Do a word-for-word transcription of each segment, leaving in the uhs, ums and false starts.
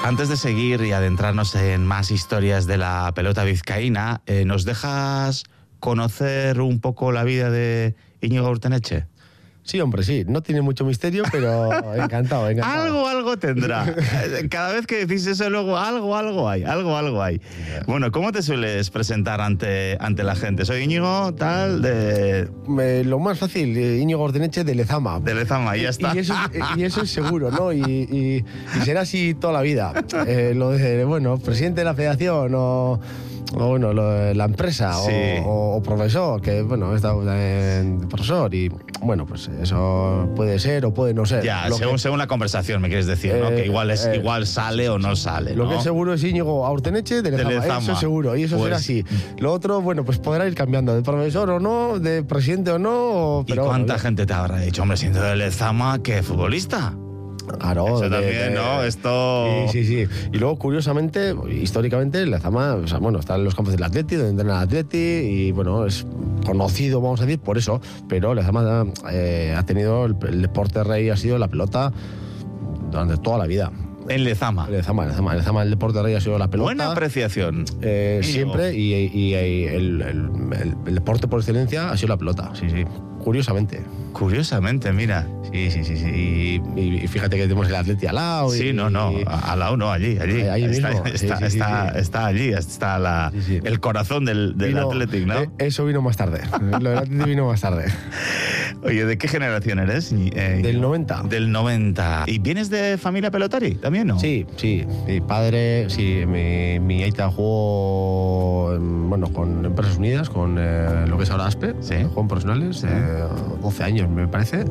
Antes de seguir y adentrarnos en más historias de la pelota vizcaína, eh, ¿nos dejas conocer un poco la vida de Íñigo Urteneche? Sí, hombre, sí. No tiene mucho misterio, pero encantado, encantado. Algo, algo tendrá. Cada vez que decís eso, luego algo, algo hay, algo, algo hay. Bueno, ¿cómo te sueles presentar ante, ante la gente? Soy Íñigo, tal, de... Eh, lo más fácil, eh, Íñigo Urteneche de Lezama. De Lezama, y ya está. Y, y, eso, es, y eso es seguro, ¿no? Y, y, y será así toda la vida. Eh, lo de, bueno, presidente de la federación o... o bueno, lo, la empresa, sí. o, o profesor, que bueno, he estado en profesor y bueno, pues eso puede ser o puede no ser. Ya, lo según, que, según la conversación me quieres decir, ¿no? Eh, que igual, es, eh, igual sale o no sale, Lo ¿no? que es seguro es Íñigo Urteneche de Lezama, de Lezama. Eso es seguro, y eso pues, será así. Lo otro, bueno, pues podrá ir cambiando, de profesor o no, de presidente o no. Pero, ¿y cuánta bueno, gente te habrá dicho, hombre, siendo de Lezama, que futbolista? Claro, eso de, también, de, ¿no? Esto... Sí, sí, sí. Y luego, curiosamente, históricamente, Lezama, o sea, bueno, está en los campos del Atleti, donde entrena el Atleti, y bueno, es conocido, vamos a decir, por eso, pero Lezama eh, ha tenido, el, el deporte rey ha sido la pelota durante toda la vida. En Lezama. En Lezama, en Lezama, en Lezama el deporte rey ha sido la pelota. Buena apreciación. Eh, siempre, y, y, y el, el, el, el deporte por excelencia ha sido la pelota, sí, sí. Curiosamente. Curiosamente, mira. Sí, sí, sí, sí. Y, y fíjate que tenemos el Atleti al lado. Y, sí, no, no, al lado no, allí, allí. Ahí está, mismo. Está, sí, está, sí, sí, está, sí. está allí, está la, sí, sí. el corazón del, del vino, Athletic, ¿no? Eh, eso vino más tarde. Lo del Atleti vino más tarde. Oye, ¿de qué generación eres? Eh, del noventa. Del noventa. ¿Y vienes de familia pelotari también, no? Sí, sí. Mi padre, sí, mi, mi aita jugó, bueno, con Empresas Unidas, con eh, lo que es ahora ASPE, sí. Jugó en profesionales, sí. eh, doce años me parece.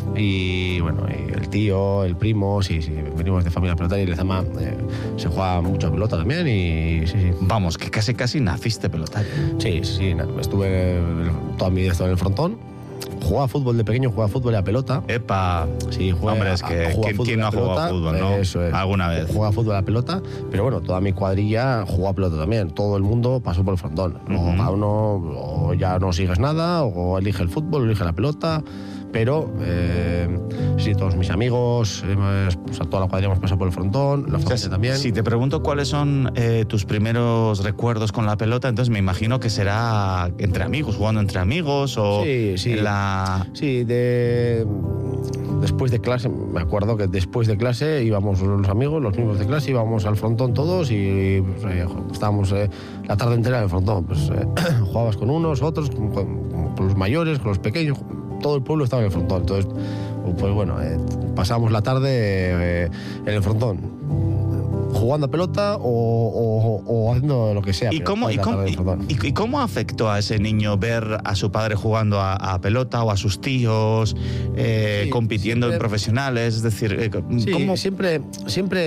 Y bueno, y el tío, el primo, sí, sí, venimos de familia pelotari. En Lezama eh, se juega mucho pelota también y sí, sí. Vamos, que casi casi naciste pelotari. Sí, sí, estuve toda mi vida estuve en el frontón. Jugaba fútbol de pequeño, jugaba fútbol y a pelota. ¡Epa! Sí, jugaba, hombre, es que ¿quién, ¿quién no ha jugado a fútbol, no? Eso es. Alguna vez. Jugaba fútbol a la pelota, pero bueno, toda mi cuadrilla jugó a pelota también. Todo el mundo pasó por el frontón. Uh-huh. Cada uno o ya no sigues nada, o elige el fútbol, o elige la pelota. Pero eh, sí, todos mis amigos, hemos, o sea, toda la cuadrilla hemos pasado por el frontón, la familia o sea, también. Si te pregunto cuáles son eh, tus primeros recuerdos con la pelota, entonces me imagino que será entre amigos, jugando entre amigos o sí, sí. en la... Sí, de... después de clase, me acuerdo que después de clase íbamos los amigos, los mismos de clase, íbamos al frontón todos y pues, eh, estábamos eh, la tarde entera en el frontón. Pues eh, jugabas con unos, otros, con, con, con los mayores, con los pequeños. Todo el pueblo estaba en el frontón, entonces, pues bueno, eh, pasamos la tarde eh, en el frontón, jugando a pelota o, o, o haciendo lo que sea. ¿Y cómo, y, cómo, y, ¿Y cómo afectó a ese niño ver a su padre jugando a, a pelota o a sus tíos eh, sí, compitiendo siempre, en profesionales? Es decir, eh, sí, ¿cómo? siempre, siempre...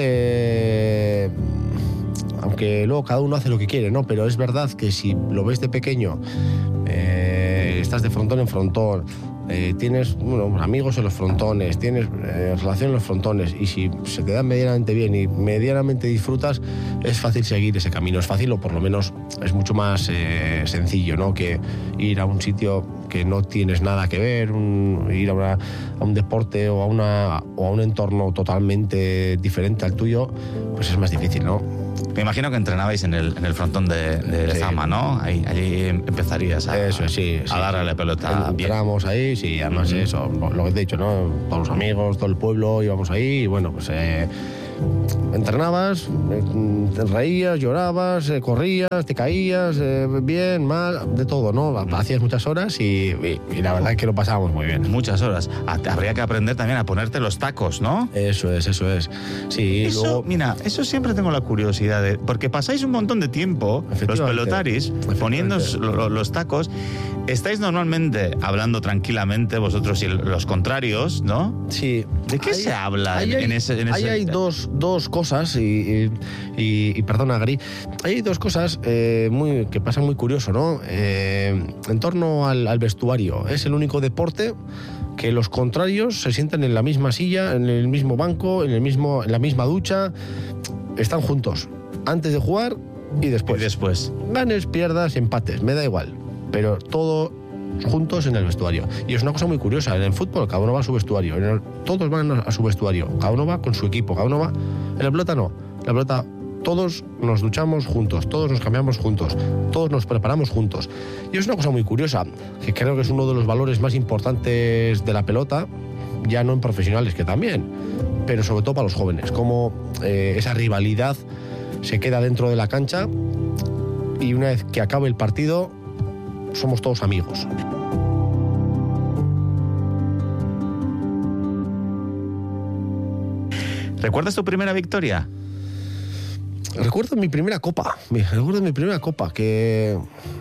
Eh, aunque luego cada uno hace lo que quiere, ¿no? Pero es verdad que si lo ves de pequeño, eh, estás de frontón en frontón, eh, tienes bueno, amigos en los frontones, tienes eh, relación en los frontones, y si se te da medianamente bien y medianamente disfrutas, es fácil seguir ese camino. Es fácil, o por lo menos es mucho más eh, sencillo, ¿no? Que ir a un sitio que no tienes nada que ver, un, ir a, una, a un deporte o a, una, o a un entorno totalmente diferente al tuyo, pues es más difícil, ¿no? Me imagino que entrenabais en el, en el frontón de, de Lezama, sí. ¿no? Ahí, allí empezarías a, eso, sí, a sí. darle la pelota. Entramos ahí, sí, además uh-huh. eso, lo que te he dicho, ¿no? Todos los amigos, todo el pueblo, íbamos ahí y bueno, pues eh, entrenabas, te reías, llorabas, eh, corrías, te caías, eh, bien, mal, de todo, ¿no? Hacías muchas horas y, y, y la verdad es que lo pasábamos muy bien. Muchas horas. Habría que aprender también a ponerte los tacos, ¿no? Eso es, eso es. Sí, eso, luego... mira, eso siempre tengo la curiosidad de, porque pasáis un montón de tiempo, los pelotaris, poniendo los tacos. Estáis normalmente hablando tranquilamente vosotros y los contrarios, ¿no? Sí. ¿De qué ahí, se habla ahí en, hay, en ese...? En ahí ese... hay dos, dos cosas, y, y, y, y perdona, Gary, hay dos cosas eh, muy, que pasan muy curioso, ¿no? Eh, en torno al, al vestuario. Es el único deporte que los contrarios se sientan en la misma silla, en el mismo banco, en, el mismo, en la misma ducha, están juntos, antes de jugar y después. Y después. Ganes, pierdas, empates, me da igual. Pero todo juntos en el vestuario. Y es una cosa muy curiosa. En el fútbol cada uno va a su vestuario. En el, todos van a su vestuario. Cada uno va con su equipo. Cada uno va... En la pelota no. la pelota, todos nos duchamos juntos, todos nos cambiamos juntos, todos nos preparamos juntos. Y es una cosa muy curiosa, que creo que es uno de los valores más importantes de la pelota, ya no en profesionales, que también, pero sobre todo para los jóvenes, como eh, esa rivalidad se queda dentro de la cancha y una vez que acabe el partido somos todos amigos. ¿Recuerdas tu primera victoria? Recuerdo mi primera copa, recuerdo mi primera copa, que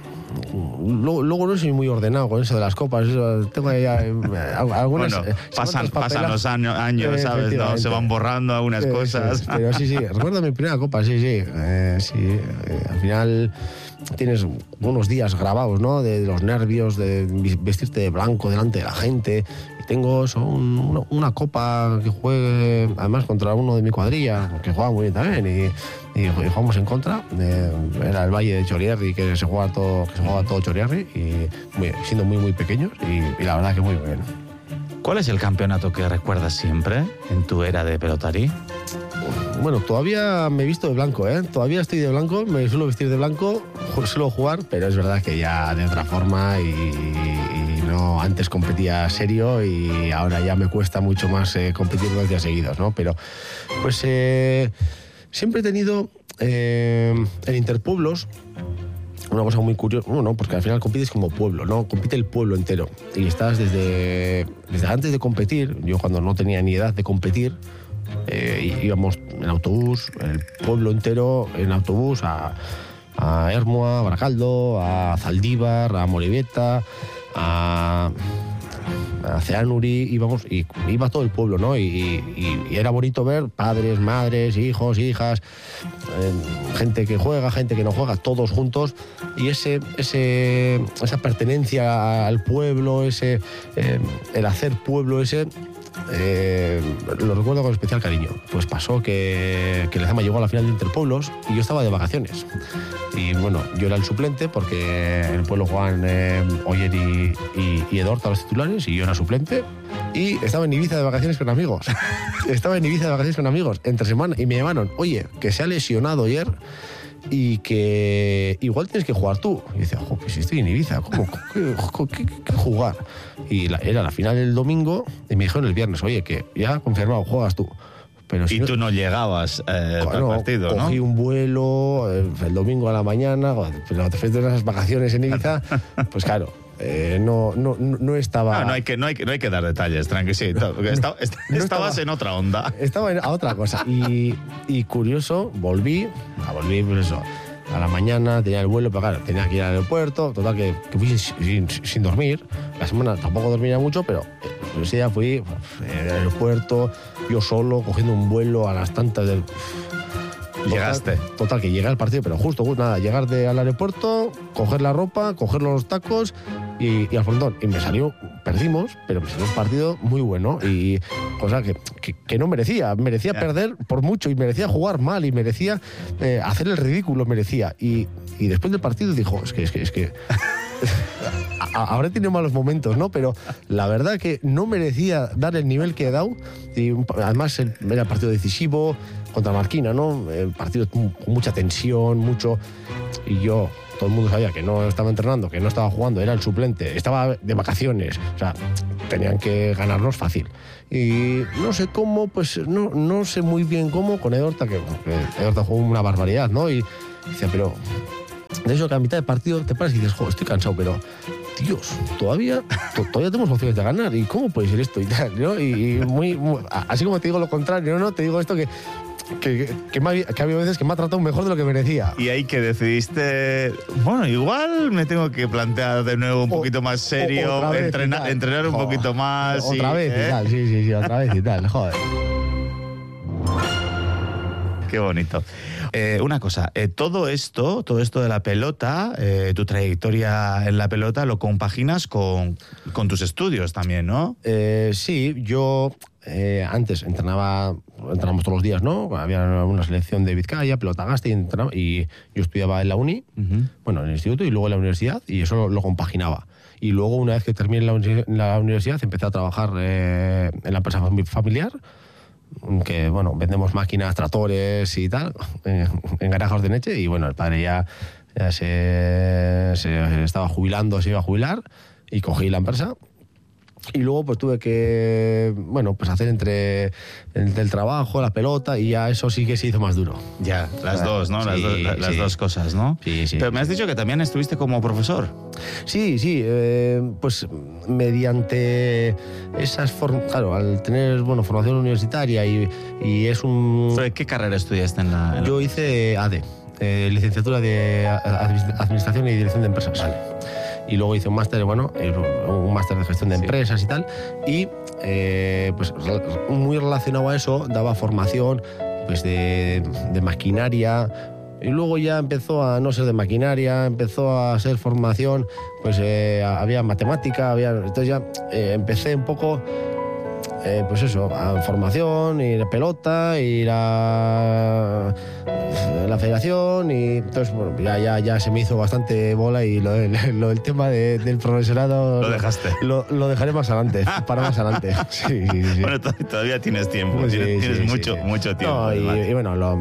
luego, luego no soy muy ordenado con eso de las copas, tengo ya algunas... Bueno, pasan, pasan los años, años ¿sabes? ¿No? Se van borrando algunas eh, cosas. Sí, pero sí, sí, recuerdo mi primera copa, sí, sí, eh, sí, eh, al final tienes unos días grabados, ¿no? De, de los nervios, de vestirte de blanco delante de la gente. Y tengo eso, un, una, una copa que juegue, además, contra uno de mi cuadrilla, que juega muy bien también, y, y, y jugamos en contra. De, era el Valle de Chorierri, que se juega todo, que se juega todo Chorierri, y muy, siendo muy, muy pequeños, y, y la verdad que muy bien. ¿Cuál es el campeonato que recuerdas siempre en tu era de pelotarí? Bueno, todavía me he visto de blanco, ¿eh? Todavía estoy de blanco, me suelo vestir de blanco, suelo jugar, pero es verdad que ya de otra forma y, y no, antes competía serio y ahora ya me cuesta mucho más eh, competir dos días seguidos, ¿no? Pero, pues, eh, siempre he tenido eh, en Interpueblos una cosa muy curiosa, bueno, porque al final compites como pueblo, ¿no? Compite el pueblo entero y estás desde, desde antes de competir, yo cuando no tenía ni edad de competir, Eh, íbamos en autobús, el pueblo entero en autobús a, a Ermua, a Baracaldo, a Zaldívar, a Moribeta, a, a Ceanuri, íbamos, y iba todo el pueblo, ¿no? Y, y, y era bonito ver padres, madres, hijos, hijas, eh, gente que juega, gente que no juega, todos juntos, y ese, ese, esa pertenencia al pueblo, ese, eh, el hacer pueblo ese... Eh, lo recuerdo con especial cariño. Pues pasó que, que Lezama llegó a la final de Interpueblos y yo estaba de vacaciones. Y bueno, yo era el suplente porque en el pueblo jugaban eh, Oyer y, y, y Edorta los titulares y yo era suplente. Y estaba en Ibiza de vacaciones con amigos. Estaba en Ibiza de vacaciones con amigos entre semana y me llamaron, oye, que se ha lesionado ayer y que igual tienes que jugar tú. Y dice, ojo, pues si estoy en Ibiza, ¿cómo? ¿Qué, qué, qué, qué jugar? Y la, era la final del domingo y me dijeron el viernes, oye, que ya confirmado, juegas tú. Pero si y no, tú no llegabas eh, bueno, al partido, ¿no? Cogí un vuelo el, el domingo a la mañana, pero después de esas vacaciones en Ibiza, pues claro, eh, no, no, no estaba... No, no, hay que, no, hay que, no hay que dar detalles, tranquilo. Porque estaba, est no estabas estaba, en otra onda. Estaba en, a otra cosa. Y, y curioso, volví, a volví, pues eso, a la mañana, tenía el vuelo, pero claro, tenía que ir al aeropuerto, total que, que fui sin, sin, sin dormir. La semana tampoco dormía mucho, pero ese día fui al aeropuerto, yo solo, cogiendo un vuelo a las tantas del... Total, Llegaste. Total, que llegué al partido, pero justo, justo nada, llegar de, al aeropuerto, coger la ropa, coger los tacos y, y al frontón. Y me salió, perdimos, pero me salió un partido muy bueno y cosa que, que, que no merecía. Merecía yeah. perder por mucho y merecía jugar mal y merecía eh, hacer el ridículo, merecía. Y, y después del partido dijo, es que, es que, es que... habré tenido malos momentos, ¿no? Pero la verdad que no merecía dar el nivel que he dado. Y además era el partido decisivo contra Marquina, ¿no? El partido con mucha tensión, mucho... Y yo, todo el mundo sabía que no estaba entrenando, que no estaba jugando, era el suplente, estaba de vacaciones. O sea, tenían que ganarnos fácil. Y no sé cómo, pues no, no sé muy bien cómo, con Edorta, que, que Edorta jugó una barbaridad, ¿no? Y dice, pero... De eso que a mitad de partido te paras y dices, joder, estoy cansado, pero Dios, todavía, todavía tenemos opciones de ganar. ¿Y cómo puede ser esto? Y tal, ¿no? Y muy, muy, así como te digo lo contrario, ¿no? Te digo esto que, que, que, me, que ha habido veces que me ha tratado mejor de lo que merecía. Y ahí que decidiste, bueno, igual me tengo que plantear de nuevo un o, poquito más serio, vez, entrenar, entrenar un oh, poquito más. Otra y, vez ¿eh? y tal, sí, sí, sí, otra vez y tal, joder. Qué bonito. Eh, una cosa, eh, todo esto, todo esto de la pelota, eh, tu trayectoria en la pelota, lo compaginas con, con tus estudios también, ¿no? Eh, sí, yo eh, antes entrenaba, entrenábamos todos los días, ¿no? Había una selección de Vizcaya, pelota gaste, y, y yo estudiaba en la uni, uh-huh. bueno, en el instituto y luego en la universidad, y eso lo, lo compaginaba. Y luego, una vez que terminé la, la universidad, empecé a trabajar eh, en la empresa familiar, que bueno, vendemos máquinas, tractores y tal, eh, en garajes de leche, y bueno, el padre ya, ya se, se estaba jubilando, se iba a jubilar, y cogí la empresa. Y luego pues tuve que, bueno, pues hacer entre, entre el trabajo, la pelota, y ya eso sí que se hizo más duro. Ya, las Claro, dos, ¿no? las, sí, do- la- las sí. dos cosas, ¿no? Sí, sí. Pero me has dicho que también estuviste como profesor. Sí, sí, eh, pues mediante esas formas, claro, al tener, bueno, formación universitaria y, y es un... ¿Sobre qué carrera estudiaste en la...? en la- Yo hice A D, eh, licenciatura de Admi- Administración y Dirección de Empresas. Vale. Y luego hice un máster, bueno, un máster de gestión de Sí. empresas y tal. Y eh, pues re- muy relacionado a eso, daba formación pues de, de maquinaria. Y luego ya empezó a no ser de maquinaria, empezó a ser formación, pues eh, había matemática, había, entonces ya eh, empecé un poco, eh, pues eso, a formación, y la pelota, y la, la federación, y entonces bueno, ya, ya, ya se me hizo bastante bola, y lo, del- lo del tema de- del profesorado Lo dejaste. Lo, lo dejaré más adelante, para más adelante. Sí, sí, sí. Bueno, to- todavía tienes tiempo, Pues sí, tienes, sí, tienes sí, mucho, sí. mucho tiempo. No, y, además. y bueno, lo-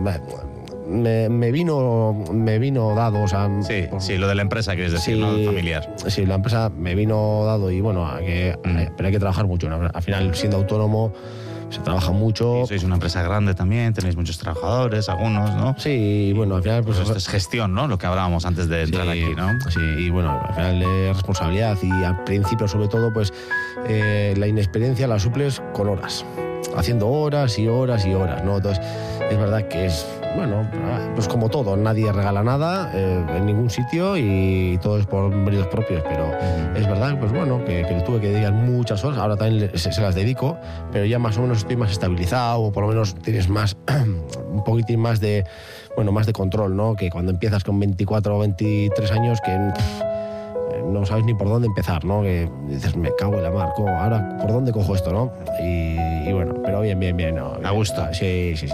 me, me vino me vino dado, o sea, Sí, por- sí, lo de la empresa, quieres decir, sí, ¿no? Familiar. Sí, la empresa me vino dado, y bueno, hay que, Mm. pero hay que trabajar mucho, ¿no? Al final, siendo autónomo, se trabaja mucho. Y sois una empresa grande también, tenéis muchos trabajadores, algunos, ¿no? Sí, y bueno, al final, pues... Pues esto es gestión, ¿no? Lo que hablábamos antes de entrar Sí, aquí, ¿no? Sí, y bueno, al final es responsabilidad, y al principio, sobre todo, pues eh, la inexperiencia la suples con horas, haciendo horas y horas y horas, ¿no? Entonces, es verdad que es, bueno, pues como todo, nadie regala nada eh, en ningún sitio, y todo es por méritos propios, pero es verdad, pues bueno, que, que le tuve que dedicar muchas horas, ahora también le- se, se las dedico, pero ya más o menos estoy más estabilizado, o por lo menos tienes más, un poquitín más de, bueno, más de control, ¿no? Que cuando empiezas con veinticuatro o veintitrés años, que pff, no sabes ni por dónde empezar, ¿no? Que dices, me cago en la mar, ¿cómo? Ahora, ¿por dónde cojo esto, no? Y, y bueno, pero bien, bien, bien, ¿no? A gusto. Sí, sí, sí.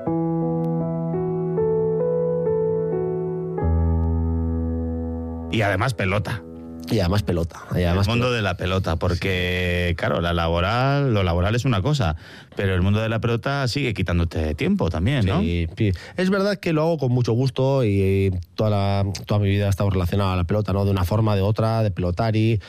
Y además pelota. Y además pelota. Y además el mundo de la pelota, porque, claro, la laboral, lo laboral es una cosa, pero el mundo de la pelota sigue quitándote tiempo también, ¿no? Sí, sí. Es verdad que lo hago con mucho gusto, y toda, la, toda mi vida ha estado relacionada a la pelota, ¿no? De una forma, de otra, de pelotari,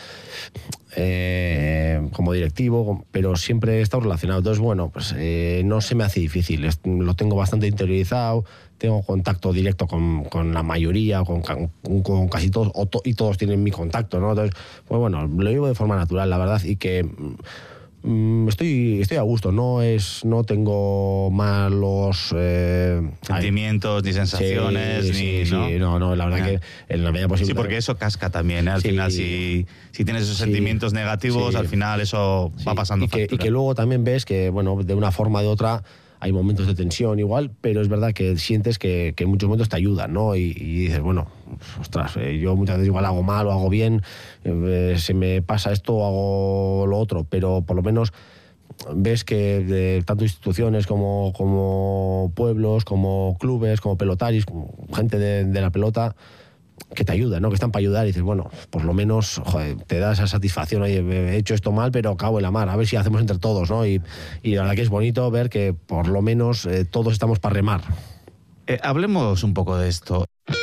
eh, como directivo, pero siempre he estado relacionado. Entonces, bueno, pues eh, no se me hace difícil, es- lo tengo bastante interiorizado, tengo contacto directo con, con la mayoría, con, ca- con casi todos, o to- y todos tienen mi contacto, ¿no? Entonces, pues bueno, lo llevo de forma natural, la verdad, y que... mm, Estoy, estoy a gusto, no es, no tengo malos eh, Sentimientos, ni sensaciones, sí, ni. sí, ¿no? sí, no, no, la verdad Ya. que en la medida posible. Sí, porque eso casca también, ¿eh? Al Sí. final, si, si tienes esos Sí. sentimientos negativos, Sí. al final eso Sí, va pasando y que, y factura. que luego también ves que, bueno, de una forma o de otra hay momentos de tensión igual, pero es verdad que sientes que, que en muchos momentos te ayudan, ¿no? Y, y dices, bueno, ostras, eh, yo muchas veces igual hago mal o hago bien, eh, se me pasa esto o hago lo otro, pero por lo menos ves que de tanto instituciones como, como pueblos, como clubes, como pelotaris, como gente de, de la pelota, que te ayudan, ¿no? Que están para ayudar, y dices, bueno, por lo menos, joder, te da esa satisfacción, oye, he hecho esto mal, pero cago en la mar, a ver si hacemos entre todos, ¿no? Y, y la verdad que es bonito ver que por lo menos eh, todos estamos para remar. Eh, hablemos un poco de esto.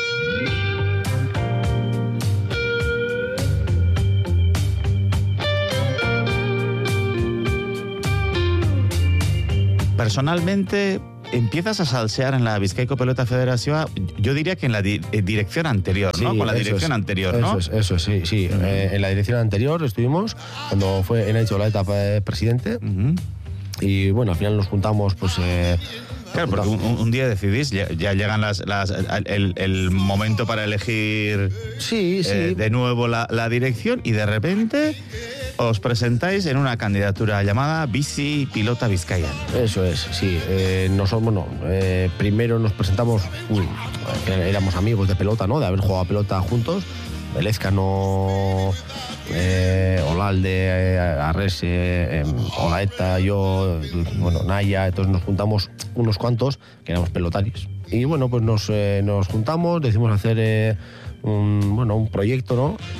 Personalmente, empiezas a salsear en la Bizkaiko Pelota Federación, yo diría que en la di- eh, dirección anterior, ¿no? Sí, Con la eso dirección es, anterior, eso ¿no? Es, eso es, sí, sí. Eh, en la dirección anterior estuvimos, cuando fue en hecho la etapa de presidente, Ujú. y bueno, al final nos juntamos, pues... eh, Claro, porque un, un día decidís, ya, ya llegan las, las- el, el momento para elegir sí, sí. eh, de nuevo la, la dirección, y de repente os presentáis en una candidatura llamada Bici Pilota Bizkaian. Eso es, sí. Eh, nosotros, bueno, eh, primero nos presentamos, uy, que éramos amigos de pelota, ¿no? De haber jugado a pelota juntos. Belezcano, eh, Olalde, eh, Arrese, eh, Olaeta, yo, bueno, Naya, entonces nos juntamos unos cuantos que éramos pelotarios. Y bueno, pues nos, eh, nos juntamos, decidimos hacer eh, un, bueno, un proyecto, ¿no?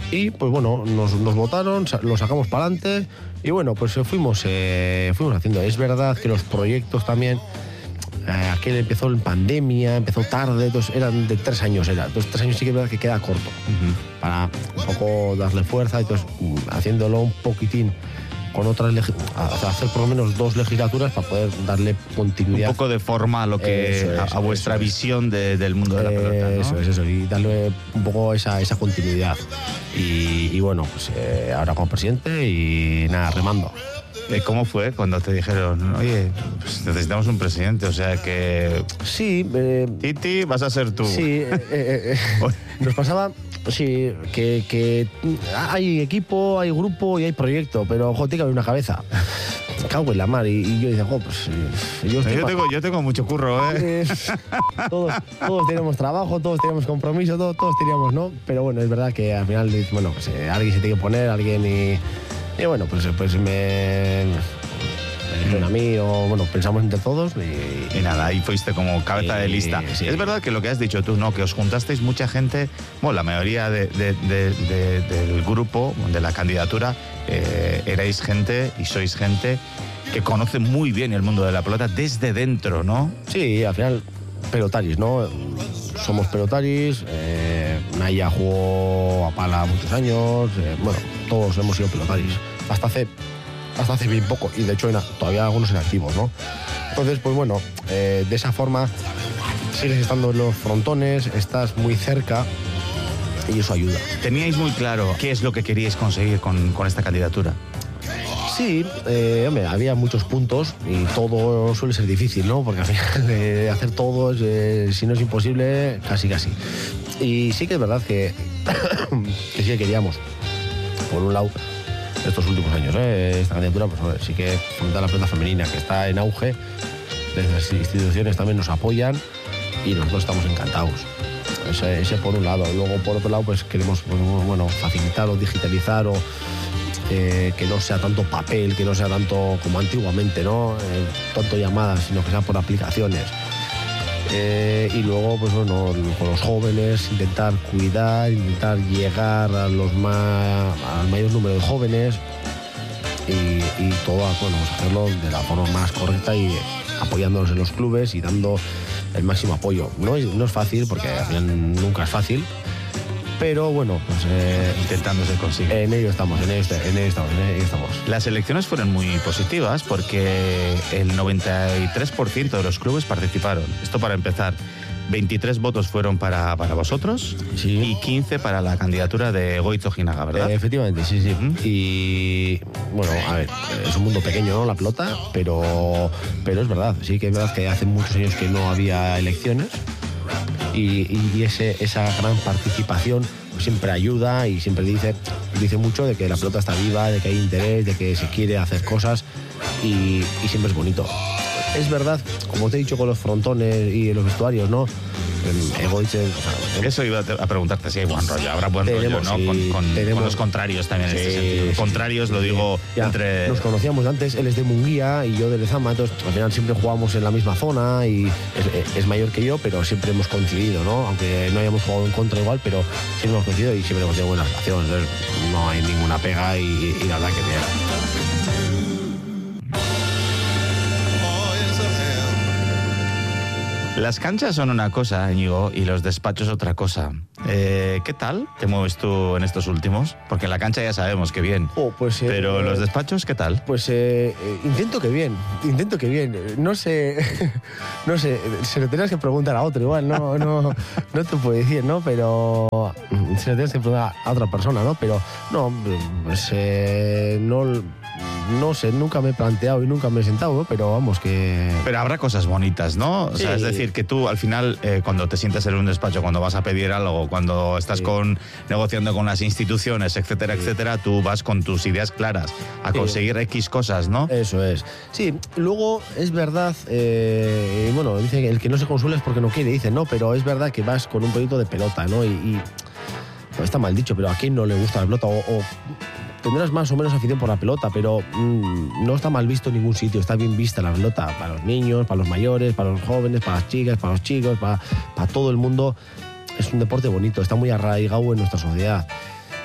Y pues bueno, nos, nos votaron, lo sacamos para adelante y bueno, pues fuimos, eh, fuimos haciendo. Es verdad que los proyectos también, eh, aquel empezó en pandemia, empezó tarde, entonces eran de tres años, era. Entonces tres años sí que es verdad que queda corto, uh-huh. para un poco darle fuerza, entonces haciéndolo un poquitín con otras, hacer por lo menos dos legislaturas para poder darle continuidad. Un poco de forma a lo que eso es, a, a vuestra visión de, del mundo de la pelota, ¿no? Eso es, eso, y darle un poco esa, esa continuidad. Y, y bueno, pues eh, ahora como presidente y nada, remando. ¿Cómo fue cuando te dijeron, oye, pues necesitamos un presidente? O sea que... Sí. Eh, Titi, vas a ser tú. Sí, eh, eh, eh, nos pasaba... Sí, que, que hay equipo, hay grupo y hay proyecto, pero ojo, tiene que haber una cabeza. Cago en la mar. Y, y yo digo, pues. Yo, yo, tengo, yo tengo mucho curro, ¿eh? eh todos, todos tenemos trabajo, todos tenemos compromiso, todos, todos teníamos, ¿no? Pero bueno, es verdad que al final, bueno, pues, eh, alguien se tiene que poner, alguien y. Y bueno, pues, pues me. a mí, o bueno, pensamos entre todos y, y nada, ahí fuiste como cabeza y, de lista. Sí. Es verdad que lo que has dicho tú, ¿no? Que os juntasteis mucha gente, bueno, la mayoría de, de, de, de, del grupo, de la candidatura, eh, erais gente y sois gente que conoce muy bien el mundo de la pelota desde dentro, ¿no? Sí, al final, pelotaris, ¿no? Somos pelotaris, eh, Naya jugó a pala muchos años, eh, bueno, todos hemos sido pelotaris. Hasta hace... hasta hace bien poco, y de hecho todavía algunos inactivos, ¿no? Entonces, pues bueno, eh, de esa forma sigues estando en los frontones, estás muy cerca y eso ayuda. ¿Teníais muy claro qué es lo que queríais conseguir con, con esta candidatura? Sí, eh, hombre, había muchos puntos y todo suele ser difícil, ¿no? Porque al final eh, hacer todo, es, eh, si no es imposible, casi casi. Y sí que es verdad que, que sí que queríamos, por un lado, estos últimos años, ¿eh? Esta candidatura, pues sí que fomentar la pelota femenina, que está en auge, desde las instituciones también nos apoyan y nosotros estamos encantados. Ese, ese por un lado. Luego, por otro lado, pues queremos, bueno, facilitar o digitalizar o eh, que no sea tanto papel, que no sea tanto como antiguamente, ¿no? Eh, tanto llamadas, sino que sea por aplicaciones. Eh, y luego, pues bueno, con los jóvenes, intentar cuidar, intentar llegar a los más, al mayor número de jóvenes y, y todo, bueno, pues hacerlo de la forma más correcta y apoyándonos en los clubes y dando el máximo apoyo. No es, no es fácil, porque al final nunca es fácil, pero bueno, pues eh, intentando se consigue. En ello estamos, en ello, en ello estamos, en ello estamos. Las elecciones fueron muy positivas porque el noventa y tres por ciento de los clubes participaron. Esto para empezar. veintitrés votos fueron para, para vosotros, sí, y quince para la candidatura de Goitz Ojinaga, ¿verdad? Eh, efectivamente, sí, sí. Uh-huh. Y bueno, a ver, es un mundo pequeño, ¿no? La pelota, pero, pero es verdad, sí que es verdad que hace muchos años que no había elecciones. Y, y ese, esa gran participación pues siempre ayuda y siempre dice, dice mucho de que la pelota está viva, de que hay interés, de que se quiere hacer cosas y, y siempre es bonito. Es verdad, como te he dicho con los frontones y los vestuarios, ¿no? Egoitz, o sea, eso iba a preguntarte si hay buen rollo, habrá buen rollo, ¿no? Sí, con, con, tenemos, con los contrarios también, sí, en este sentido. Sí, contrarios, lo digo, ya, entre... Nos conocíamos antes, él es de Munguía y yo de Lezama, entonces al final siempre jugábamos en la misma zona y es, es mayor que yo, pero siempre hemos coincidido, ¿no? Aunque no hayamos jugado en contra igual, pero siempre hemos coincidido y siempre hemos tenido buena relación, entonces no hay ninguna pega y, y la verdad que bien. Las canchas son una cosa, Íñigo, y los despachos otra cosa. Eh, ¿Qué tal te mueves tú en estos últimos? Porque en la cancha ya sabemos que bien. Oh, pues, eh, pero los despachos, ¿qué tal? Pues eh, eh, intento que bien, intento que bien. No sé, no sé, se lo tenías que preguntar a otro igual, no, no, no te puedo decir, ¿no? Pero se lo tienes que preguntar a otra persona, ¿no? Pero no, pues eh, no... No sé, nunca me he planteado y nunca me he sentado, ¿no? Pero vamos que... Pero habrá cosas bonitas, ¿no? O sea, sí. Es decir, que tú al final, eh, cuando te sientas en un despacho, cuando vas a pedir algo, cuando estás sí. con negociando con las instituciones, etcétera, sí. etcétera, tú vas con tus ideas claras a sí. conseguir X cosas, ¿no? Eso es. Sí, luego es verdad, eh, bueno, dice que el que no se consuela es porque no quiere, dice, ¿no? Pero es verdad que vas con un proyecto de pelota, ¿no? Y, y no está mal dicho, pero ¿a quién no le gusta la pelota? O... o tendrás más o menos afición por la pelota, pero mmm, no está mal visto en ningún sitio, está bien vista la pelota para los niños, para los mayores, para los jóvenes, para las chicas, para los chicos, para, para todo el mundo. Es un deporte bonito, está muy arraigado en nuestra sociedad.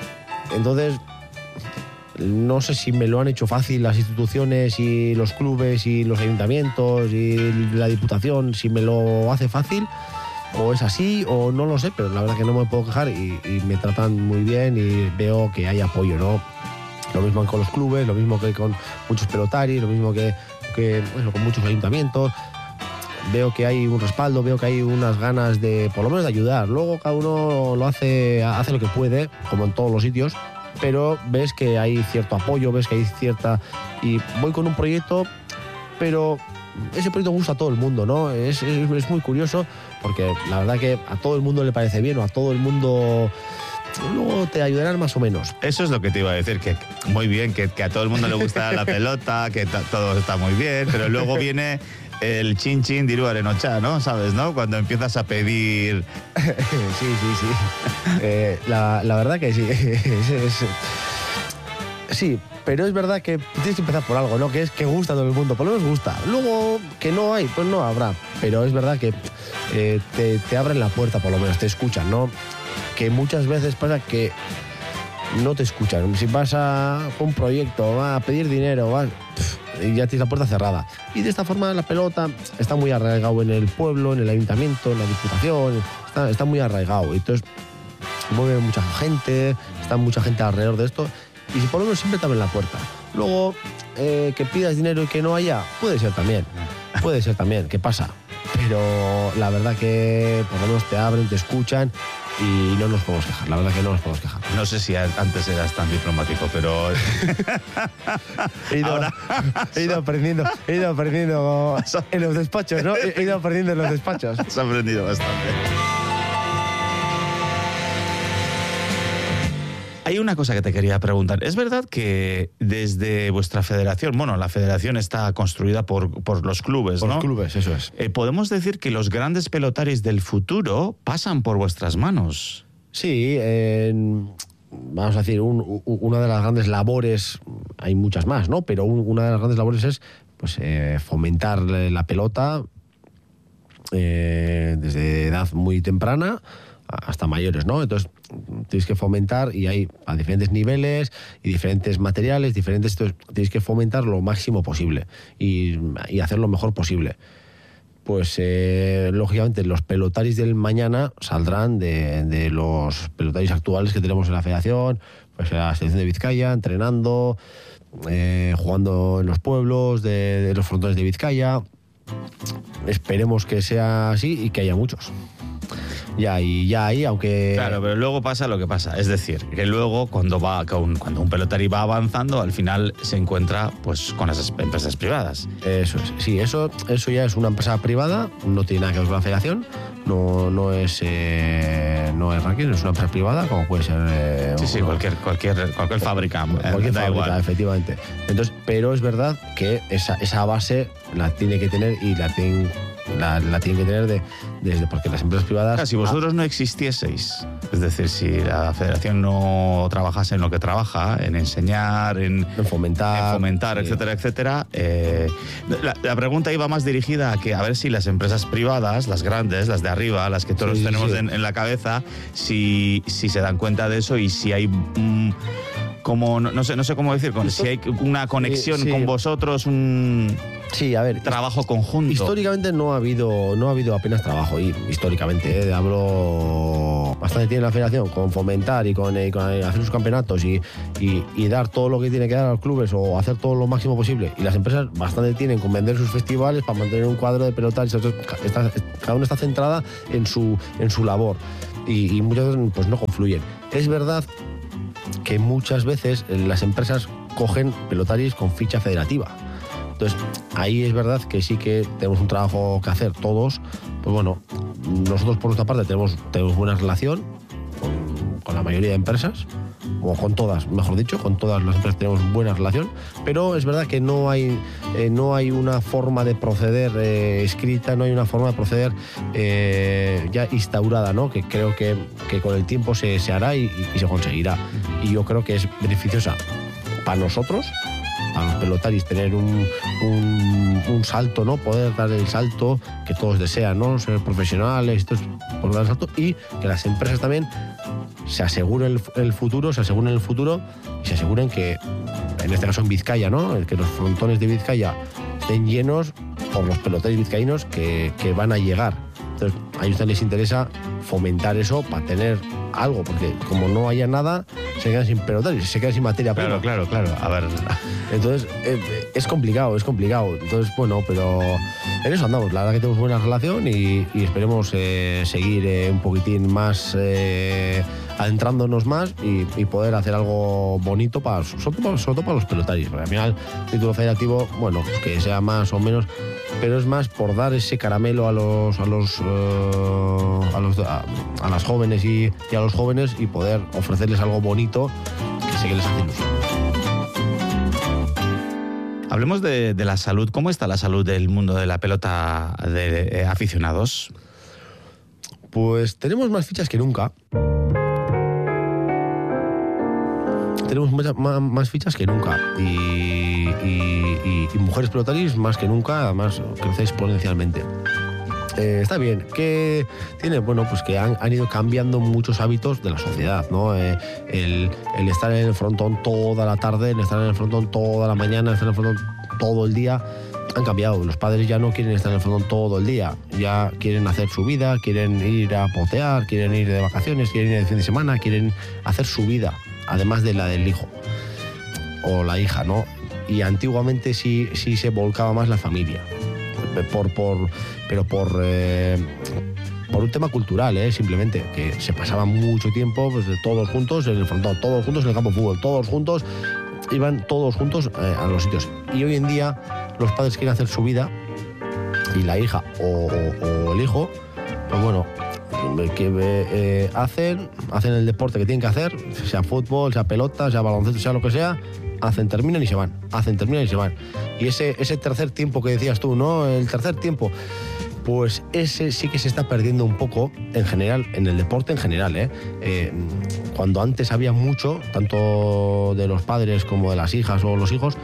entonces, no sé si me lo han hecho fácil las instituciones y los clubes y los ayuntamientos y la Diputación, si me lo hace fácil, o es así, o no lo sé, pero la verdad que no me puedo quejar y, y me tratan muy bien y veo que hay apoyo, ¿no? Lo mismo con los clubes, lo mismo que con muchos pelotaris, lo mismo que, que bueno, con muchos ayuntamientos. Veo que hay un respaldo, veo que hay unas ganas de, por lo menos, de ayudar. Luego cada uno lo hace, hace lo que puede, como en todos los sitios, pero ves que hay cierto apoyo, ves que hay cierta... Y voy con un proyecto, pero ese proyecto gusta a todo el mundo, ¿no? Es, es, es muy curioso, porque la verdad que a todo el mundo le parece bien, o a todo el mundo... Luego te ayudarán más o menos. Eso es lo que te iba a decir, que muy bien, que, que a todo el mundo le gusta la pelota, que todo está muy bien, pero luego viene... el chin chin diru arenocha, ¿no? ¿Sabes, no? Cuando empiezas a pedir... sí, sí, sí. Eh, la, la verdad que sí. es, es... Sí, pero es verdad que tienes que empezar por algo, ¿no? Que es que gusta a todo el mundo, por lo menos gusta. Luego, que no hay, pues no habrá. Pero es verdad que eh, te, te abren la puerta, por lo menos, te escuchan, ¿no? Que muchas veces pasa que no te escuchan. Si vas a un proyecto, vas a pedir dinero, vas... y ya tienes la puerta cerrada. Y de esta forma la pelota está muy arraigado en el pueblo, en el ayuntamiento, en la diputación, está, está muy arraigado. Entonces mueve mucha gente, está mucha gente alrededor de esto, y si por lo menos siempre te abren la puerta. Luego, eh, que pidas dinero y que no haya, puede ser también, puede ser también, ¿qué pasa? Pero la verdad que por lo menos te abren, te escuchan, y no nos podemos quejar, la verdad que no nos podemos quejar. No sé si antes eras tan diplomático, pero... he, ido, Ahora... he ido aprendiendo, he ido aprendiendo en los despachos, ¿no? He ido aprendiendo en los despachos. Has aprendido bastante. Hay una cosa que te quería preguntar. ¿Es verdad que desde vuestra federación, bueno, la federación está construida por, por los clubes, por ¿no? Por los clubes, eso es. Eh, ¿Podemos decir que los grandes pelotaris del futuro pasan por vuestras manos? Sí, eh, vamos a decir, un, un, una de las grandes labores, hay muchas más, ¿no? Pero un, una de las grandes labores es pues, eh, fomentar la pelota eh, desde edad muy temprana hasta mayores, ¿no? Entonces tienes que fomentar, y hay a diferentes niveles y diferentes materiales, diferentes, entonces tienes que fomentar lo máximo posible y, y hacer lo mejor posible. Pues eh, lógicamente los pelotaris del mañana saldrán de, de los pelotaris actuales que tenemos en la federación, pues en la selección de Vizcaya, entrenando, eh, jugando en los pueblos de, de los frontones de Vizcaya. Esperemos que sea así y que haya muchos. Ya, y ya ahí, aunque... Claro, pero luego pasa lo que pasa. Es decir, que luego cuando va cuando un pelotari va avanzando, al final se encuentra pues con las empresas privadas. Eso es. Sí, eso, eso ya es una empresa privada, no tiene nada que ver con la federación, no, no es eh, no es ranking, es una empresa privada, como puede ser... Eh, sí, sí, una, cualquier, cualquier, cualquier fábrica. Cualquier eh, fábrica, igual. Efectivamente. Entonces, pero es verdad que esa, esa base la tiene que tener y la tiene... La, la tienen que tener de, desde porque las empresas privadas... Claro, si vosotros no existieseis, es decir, si la federación no trabajase en lo que trabaja, en enseñar, en, en fomentar, en fomentar sí. etcétera, etcétera, eh, la, la pregunta iba más dirigida a que a ver si las empresas privadas, las grandes, las de arriba, las que todos sí, tenemos sí. En, en la cabeza, si, si se dan cuenta de eso y si hay... Mm, como no, no sé no sé cómo decir, con, si hay una conexión sí, sí. con vosotros, un sí, a ver, trabajo conjunto. Históricamente no ha habido no ha habido apenas trabajo, y históricamente, ¿eh? hablo bastante tiene la federación con fomentar y con, eh, con hacer sus campeonatos y, y, y dar todo lo que tiene que dar a los clubes o hacer todo lo máximo posible, y las empresas bastante tienen con vender sus festivales para mantener un cuadro de pelotaris. Está, cada una está centrada en su en su labor y, y muchas veces pues no confluyen. Es verdad que muchas veces las empresas cogen pelotaris con ficha federativa. Entonces, ahí es verdad que sí que tenemos un trabajo que hacer todos. Pues bueno, nosotros por nuestra parte tenemos, tenemos buena relación con, con la mayoría de empresas, o con todas, mejor dicho, con todas las empresas tenemos buena relación, pero es verdad que no hay, eh, no hay una forma de proceder eh, escrita, no hay una forma de proceder eh, ya instaurada, ¿no? Que creo que, que con el tiempo se, se hará y, y se conseguirá. Y yo creo que es beneficiosa para nosotros, para los pelotaris, tener un, un, un salto, ¿no? Poder dar el salto que todos desean, ¿no? Ser profesionales, esto es por dar el salto, y que las empresas también se aseguren el, el futuro, se aseguren el futuro y se aseguren que, en este caso en Vizcaya, ¿no? Que los frontones de Vizcaya estén llenos por los pelotaris vizcaínos que, que van a llegar. Entonces, a ellos les interesa fomentar eso para tener algo, porque como no haya nada, se quedan sin pelotaris, se quedan sin materia prima. Claro, claro, claro. A ver. Entonces, eh, es complicado, es complicado. Entonces, bueno, pero en eso andamos. La verdad que tenemos buena relación y, y esperemos eh, seguir eh, un poquitín más, eh, adentrándonos más y, y poder hacer algo bonito, para, sobre, todo, sobre todo para los pelotaris. Porque al final, el título federativo, bueno, pues que sea más o menos, pero es más por dar ese caramelo a los a los, uh, a, los a, a las jóvenes y, y a los jóvenes y poder ofrecerles algo bonito que sé que les hace ilusión. Hablemos de, de la salud. ¿Cómo está la salud del mundo de la pelota de, de, de aficionados? Pues tenemos más fichas que nunca. Tenemos más, más, más fichas que nunca y, y, y, y mujeres pelotaris más que nunca, además crece exponencialmente. Eh, está bien, que tiene, bueno, pues que han, han ido cambiando muchos hábitos de la sociedad, ¿no? Eh, el, el estar en el frontón toda la tarde, el estar en el frontón toda la mañana, el estar en el frontón todo el día, han cambiado. Los padres ya no quieren estar en el frontón todo el día, ya quieren hacer su vida, quieren ir a potear, quieren ir de vacaciones, quieren ir de fin de semana, quieren hacer su vida, además de la del hijo o la hija, ¿no? Y antiguamente sí, sí se volcaba más la familia, por, por, pero por, eh, por un tema cultural, ¿eh? Simplemente, que se pasaba mucho tiempo pues, todos juntos en el frontón, todos juntos en el campo de fútbol, todos juntos, iban todos juntos eh, a los sitios. Y hoy en día los padres quieren hacer su vida y la hija o, o, o el hijo, pues bueno, que eh, hacen, hacen el deporte que tienen que hacer, sea fútbol, sea pelota, sea baloncesto, sea lo que sea, hacen, terminan y se van, hacen, terminan y se van. Y ese, ese tercer tiempo que decías tú, ¿no? El tercer tiempo, pues ese sí que se está perdiendo un poco en general, en el deporte en general, ¿eh? Eh, cuando antes había mucho, tanto de los padres como de las hijas o los hijos,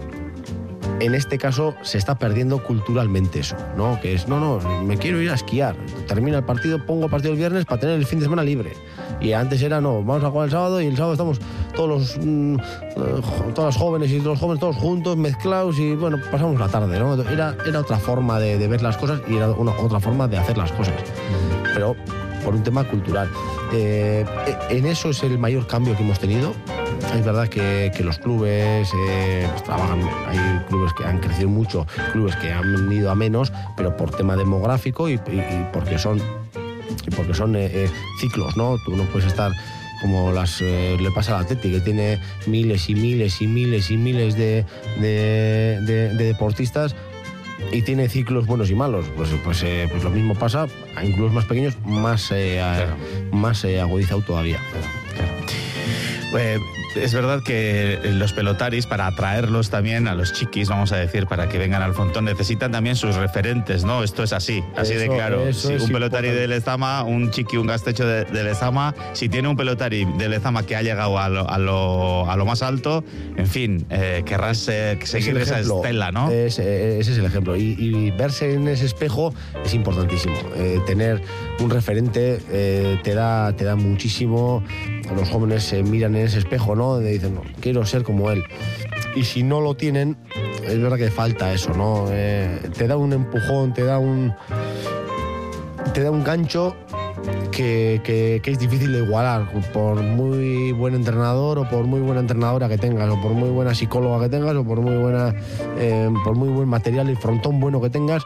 en este caso se está perdiendo culturalmente eso, ¿no? Que es, no, no, me quiero ir a esquiar. Termina el partido, pongo el partido el viernes para tener el fin de semana libre. Y antes era, no, vamos a jugar el sábado y el sábado estamos todos los, mmm, todas las jóvenes y los jóvenes todos juntos, mezclados y, bueno, pasamos la tarde, ¿no? Era, era otra forma de, de ver las cosas y era una, otra forma de hacer las cosas. Pero por un tema cultural. Eh, en eso es el mayor cambio que hemos tenido. Es verdad que, que los clubes eh, pues trabajan, hay clubes que han crecido mucho, clubes que han ido a menos, pero por tema demográfico y, y, y porque son, y porque son eh, eh, ciclos, ¿no? Tú no puedes estar como las, eh, le pasa al Atleti, que tiene miles y miles y miles y miles de, de, de, de deportistas y tiene ciclos buenos y malos. Pues, pues, eh, pues lo mismo pasa en clubes más pequeños, más, eh, claro. más eh, agudizado todavía. Claro. Eh, es verdad que los pelotaris, para atraerlos también a los chiquis, vamos a decir, para que vengan al frontón, necesitan también sus referentes, ¿no? Esto es así, así eso, de claro. Si un pelotari de Lezama, un chiqui, un gastecho de, de Lezama, si tiene un pelotari de Lezama que ha llegado a lo, a lo, a lo más alto, en fin, eh, querrás eh, seguir esa estela, ¿no? Es, ese es el ejemplo. Y, y verse en ese espejo es importantísimo. Eh, tener un referente eh, te, da, te da muchísimo. Los jóvenes se miran en ese espejo, ¿no? Y dicen, no, quiero ser como él. Y si no lo tienen, es verdad que falta eso, ¿no? Eh, te da un empujón, te da un... te da un gancho que, que, que es difícil de igualar. Por muy buen entrenador o por muy buena entrenadora que tengas, o por muy buena psicóloga que tengas, o por muy buena... Eh, por muy buen material y frontón bueno que tengas,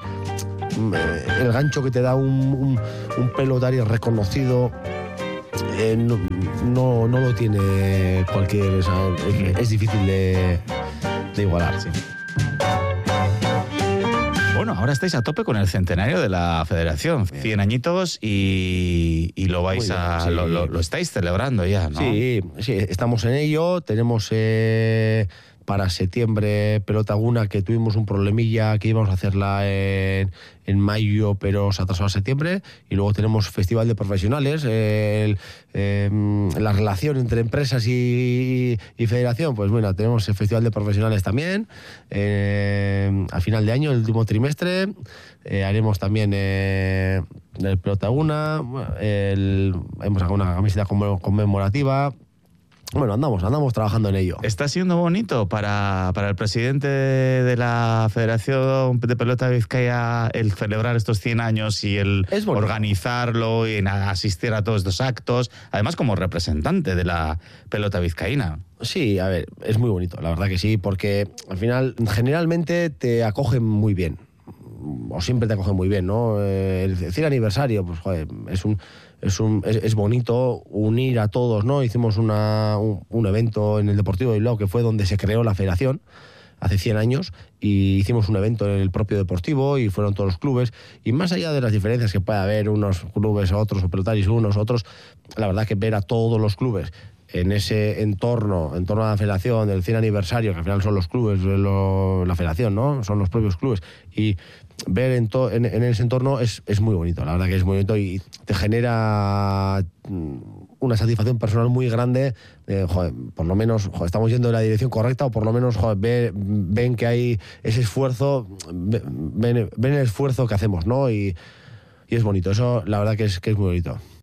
el gancho que te da un, un, un pelotari reconocido, Eh, no, no, no lo tiene cualquier... O sea, es, es difícil de, de igualar, sí. Bueno, ahora estáis a tope con el centenario de la Federación. cien añitos y, y lo vais bien, a... Sí. Lo, lo, lo estáis celebrando ya, ¿no? Sí, sí, estamos en ello. Tenemos... Eh, para septiembre Pelotaguna, que tuvimos un problemilla, que íbamos a hacerla en, en mayo, pero se atrasó a septiembre. Y luego tenemos Festival de Profesionales, el, eh, la relación entre empresas y, y federación. Pues bueno, tenemos el Festival de Profesionales también, eh, a final de año, el último trimestre. Eh, haremos también... Eh, el Pelota Una, el, hemos sacado una camiseta conmemorativa. Bueno, andamos, andamos trabajando en ello. ¿Está siendo bonito para, para el presidente de la Federación de Pelota de Vizcaya el celebrar estos cien años y el organizarlo y en asistir a todos estos actos? Además, como representante de la pelota vizcaína. Sí, a ver, es muy bonito, la verdad que sí, porque al final, generalmente te acogen muy bien. O siempre te acogen muy bien, ¿no? El cien aniversario, pues joder, es un... Es, un, es, es bonito unir a todos, ¿no? Hicimos una, un, un evento en el Deportivo de Bilbao, que fue donde se creó la federación, hace cien años, y hicimos un evento en el propio Deportivo, y fueron todos los clubes, y más allá de las diferencias que puede haber, unos clubes a otros, o pelotarios unos a otros, la verdad que ver a todos los clubes en ese entorno, en torno a la federación, del cien aniversario, que al final son los clubes, lo, la federación, ¿no? Son los propios clubes, y ver en, to, en, en ese entorno es, es muy bonito, la verdad que es muy bonito y te genera una satisfacción personal muy grande. Eh, joder, por lo menos joder, estamos yendo en la dirección correcta, o por lo menos joder, ve, ven que hay ese esfuerzo, ven, ven el esfuerzo que hacemos, ¿no? Y, y es bonito, eso la verdad que es, que es muy bonito.